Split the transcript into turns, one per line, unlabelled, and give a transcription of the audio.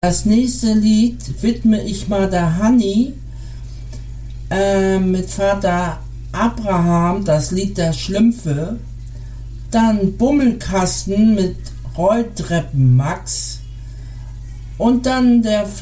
Das nächste Lied widme ich mal der Hanni mit Vater Abraham, das Lied der Schlümpfe. Dann Bummelkasten mit Rolltreppen Max. Und dann der